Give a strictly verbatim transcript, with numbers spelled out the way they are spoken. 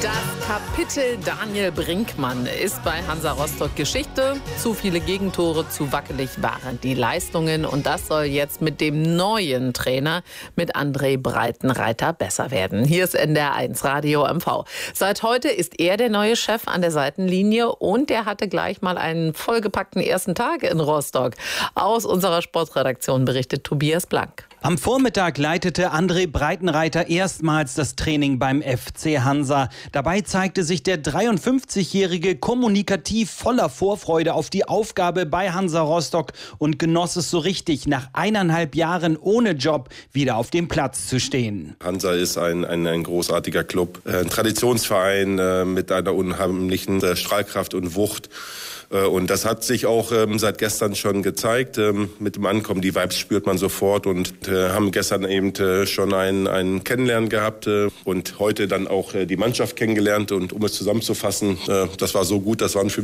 Das Kapitel Daniel Brinkmann ist bei Hansa Rostock Geschichte. Zu viele Gegentore, zu wackelig waren die Leistungen. Und das soll jetzt mit dem neuen Trainer, mit André Breitenreiter, besser werden. Hier ist N D R eins Radio M V. Seit heute ist er der neue Chef an der Seitenlinie und er hatte gleich mal einen vollgepackten ersten Tag in Rostock. Aus unserer Sportredaktion berichtet Tobias Blank. Am Vormittag leitete André Breitenreiter erstmals das Training beim F C Hansa. Dabei zeigte sich der dreiundfünfzigjährige kommunikativ voller Vorfreude auf die Aufgabe bei Hansa Rostock und genoss es so richtig, nach eineinhalb Jahren ohne Job wieder auf dem Platz zu stehen. Hansa ist ein, ein, ein großartiger Club, ein Traditionsverein äh, mit einer unheimlichen äh, Strahlkraft und Wucht. Und das hat sich auch ähm, seit gestern schon gezeigt. Ähm, mit dem Ankommen, die Vibes spürt man sofort und äh, haben gestern eben äh, schon ein, ein Kennenlernen gehabt äh, und heute dann auch äh, die Mannschaft kennengelernt. Und um es zusammenzufassen, äh, das war so gut, das waren für